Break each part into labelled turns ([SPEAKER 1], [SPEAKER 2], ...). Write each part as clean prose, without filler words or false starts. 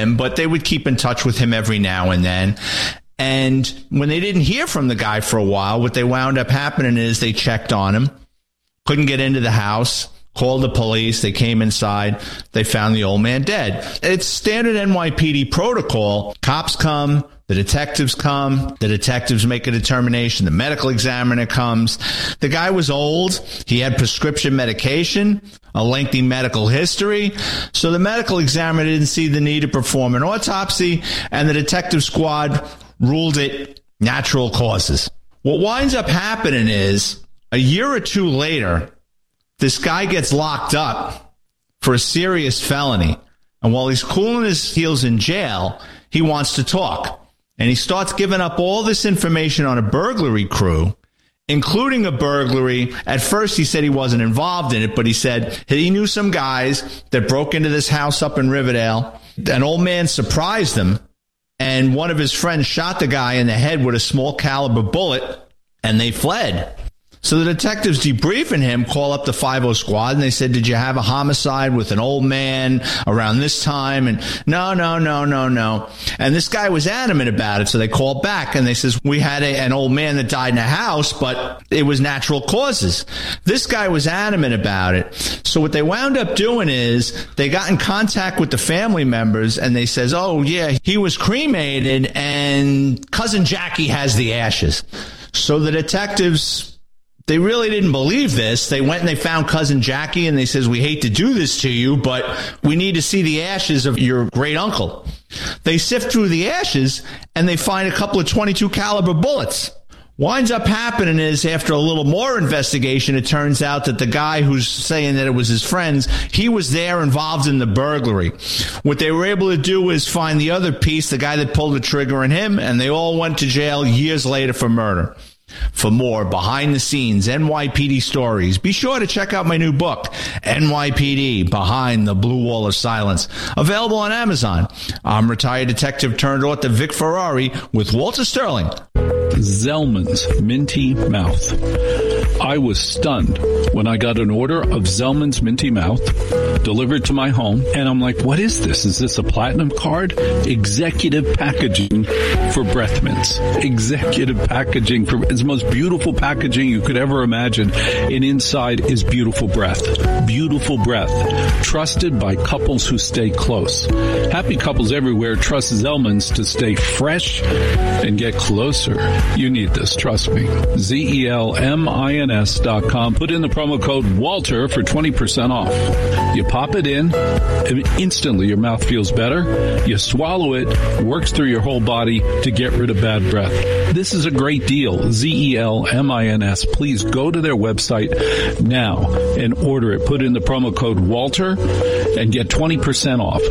[SPEAKER 1] him, but they would keep in touch with him every now and then. And when they didn't hear from the guy for a while, what they wound up happening is they checked on him, couldn't get into the house, called the police. They came inside. They found the old man dead. It's standard NYPD protocol. Cops come. The detectives come. The detectives make a determination. The medical examiner comes. The guy was old. He had prescription medication, a lengthy medical history. So the medical examiner didn't see the need to perform an autopsy, and the detective squad ruled it natural causes. What winds up happening is a year or two later, this guy gets locked up for a serious felony. And while he's cooling his heels in jail, he wants to talk. And he starts giving up all this information on a burglary crew, including a burglary. At first, he said he wasn't involved in it, but he said he knew some guys that broke into this house up in Riverdale. An old man surprised them, and one of his friends shot the guy in the head with a small caliber bullet, and they fled. So the detectives debriefing him call up the 5-0 squad, and they said, did you have a homicide with an old man around this time? And no. And this guy was adamant about it, so they called back, and they says, we had an old man that died in a house, but it was natural causes. This guy was adamant about it. So what they wound up doing is they got in contact with the family members, and they says, oh, yeah, he was cremated, and Cousin Jackie has the ashes. So the detectives, they really didn't believe this. They went and they found Cousin Jackie, and they says, we hate to do this to you, but we need to see the ashes of your great uncle. They sift through the ashes, and they find a couple of .22 caliber bullets. Winds up happening is, after a little more investigation, it turns out that the guy who's saying that it was his friends, he was there involved in the burglary. What they were able to do is find the other piece, the guy that pulled the trigger, and him, and they all went to jail years later for murder. For more behind-the-scenes NYPD stories, be sure to check out my new book, NYPD Behind the Blue Wall of Silence, available on Amazon. I'm retired detective turned author Vic Ferrari with Walter Sterling.
[SPEAKER 2] Zellman's Minty Mouth. I was stunned when I got an order of Zellman's Minty Mouth delivered to my home, and I'm like, what is this? Is this a platinum card? Executive packaging for breath mints. Executive packaging for, it's the most beautiful packaging you could ever imagine, and inside is beautiful breath. Beautiful breath. Trusted by couples who stay close. Happy couples everywhere trust Zellman's to stay fresh and get closer. You need this, trust me. ZELMINS.com. Put in the promo code WALTER for 20% off. You pop it in, and instantly your mouth feels better. You swallow it, works through your whole body to get rid of bad breath. This is a great deal. ZELMINS. Please go to their website now and order it. Put in the promo code WALTER and get 20% off.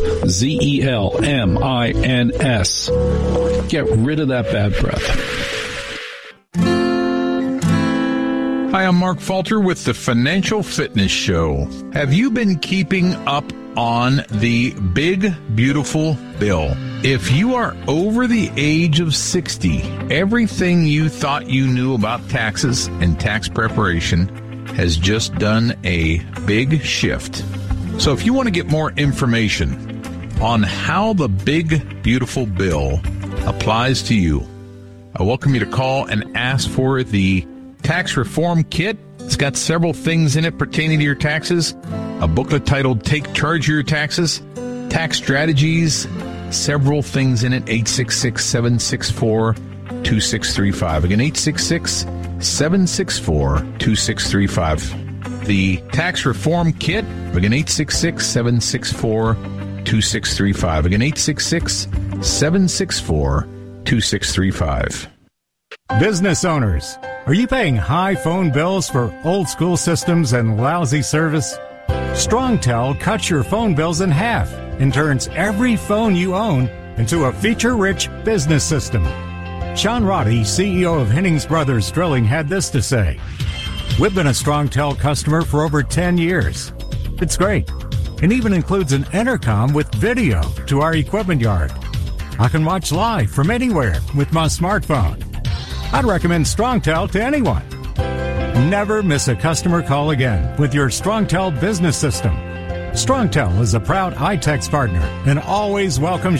[SPEAKER 2] ZELMINS. Get rid of that bad breath.
[SPEAKER 3] Hi, I'm Mark Falter with the Financial Fitness Show. Have you been keeping up on the big, beautiful bill? If you are over the age of 60, everything you thought you knew about taxes and tax preparation has just done a big shift. So if you want to get more information on how the big, beautiful bill applies to you, I welcome you to call and ask for the Tax Reform Kit. It's got several things in it pertaining to your taxes. A booklet titled Take Charge of Your Taxes, Tax Strategies, several things in it. 866-764-2635. Again, 866-764-2635. The Tax Reform Kit. Again, 866-764-2635. Again, 866-764-2635.
[SPEAKER 4] Business owners, are you paying high phone bills for old school systems and lousy service? StrongTel cuts your phone bills in half and turns every phone you own into a feature-rich business system. Sean Roddy, CEO of Hennings Brothers Drilling, had this to say: "We've been a StrongTel customer for over 10 years. It's great. It even includes an intercom with video to our equipment yard. I can watch live from anywhere with my smartphone. I'd recommend StrongTel to anyone. Never miss a customer call again with your StrongTel business system. StrongTel is a proud iTex partner and always welcomes